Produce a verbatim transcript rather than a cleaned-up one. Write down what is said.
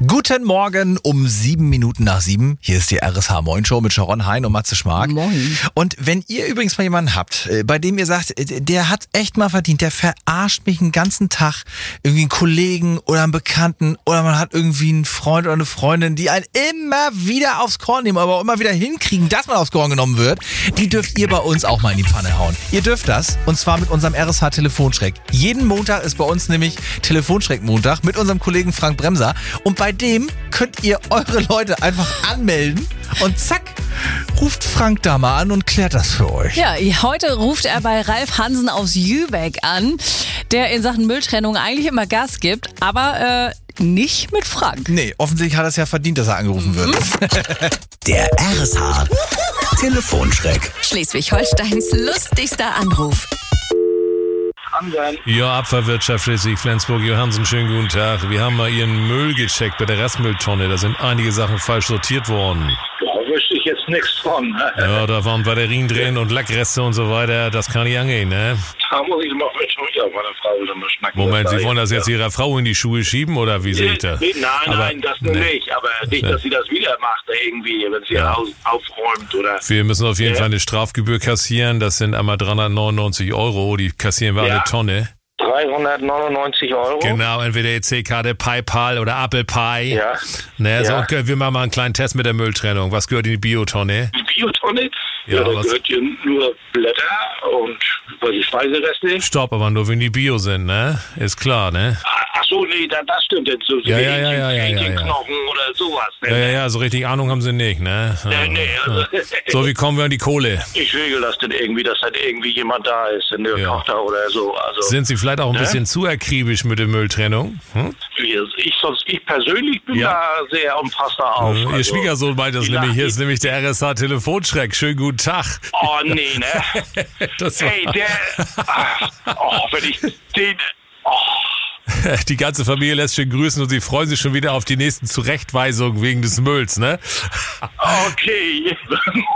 Guten Morgen um sieben Minuten nach sieben. Hier ist die R S H Moin Show mit Sharon Hein und Matze Schmark. Moin. Und wenn ihr übrigens mal jemanden habt, bei dem ihr sagt, der hat echt mal verdient, der verarscht mich einen ganzen Tag, irgendwie einen Kollegen oder einen Bekannten oder man hat irgendwie einen Freund oder eine Freundin, die einen immer wieder aufs Korn nehmen, aber auch immer wieder hinkriegen, dass man aufs Korn genommen wird, die dürft ihr bei uns auch mal in die Pfanne hauen. Ihr dürft das, und zwar mit unserem R S H Telefonschreck. Jeden Montag ist bei uns nämlich Telefonschreck-Montag mit unserem Kollegen Frank Bremser. Und bei dem könnt ihr eure Leute einfach anmelden und zack, ruft Frank da mal an und klärt das für euch. Ja, heute ruft er bei Ralf Hansen aus Jübeck an, der in Sachen Mülltrennung eigentlich immer Gas gibt, aber äh, nicht mit Frank. Nee, offensichtlich hat er es ja verdient, dass er angerufen wird. Der R S H Telefonschreck. Schleswig-Holsteins lustigster Anruf. Ja, Abfallwirtschaft Schleswig-Flensburg, Johansen, schönen guten Tag. Wir haben mal Ihren Müll gecheckt bei der Restmülltonne. Da sind einige Sachen falsch sortiert worden. Da wüsste ich jetzt nichts von. Ne? Ja, da waren Batterien drin und Lackreste und so weiter. Das kann nicht angehen, ne? Da muss ich mal mit ja, meiner Frau dann mal schnacken. Moment, Sie da wollen das jetzt Ihrer Frau in die Schuhe schieben, oder wie sehe ich das? Nee, nein, Aber, nein, das nee. nicht. Aber nicht, dass sie das wieder macht, irgendwie, wenn sie Ja. Haus aufräumt oder... Wir müssen auf jeden Ja. Fall eine Strafgebühr kassieren. Das sind einmal dreihundertneunundneunzig Euro. Die kassieren wir Ja. alle Tonne. dreihundertneunundneunzig Euro? Genau, entweder E C-Karte, PayPal oder Apple Pie. Ja. Ne, Ja. so, okay, wir machen mal einen kleinen Test mit der Mülltrennung. Was gehört in die Biotonne? Die Biotonne? Ja, Ja, da was- gehört hier nur Blätter und was die Speisereste. Stopp, aber nur wenn die Bio sind, ne? Ist klar, ne? Ach so, nee, da, das stimmt jetzt so. Ja, ja, ja, ja, ja, ja, ja. Hähnchenknochen oder sowas. Ne? Ja, ja, ja, so richtig Ahnung haben sie nicht, ne? Ja. Nee, nee, also, So, wie kommen wir an die Kohle? ich regel das denn irgendwie, dass dann irgendwie jemand da ist, in der Ja. Tochter oder so. Also, Sind Sie vielleicht auch ein Ne? bisschen zu akribisch mit der Mülltrennung? Hm? wir- ich, sonst, ich persönlich bin Ja. da sehr umfassender auf. Ihr also. Schwiegersohn meint das die nämlich. Hier Nach- ist nämlich der R S H Telefonschreck. Schönen guten Tag. Oh, nee, ne? Das war, Ey, der... Ach, oh, wenn ich den... Oh. die ganze Familie lässt schön grüßen und sie freuen sich schon wieder auf die nächsten Zurechtweisungen wegen des Mülls, ne? Okay.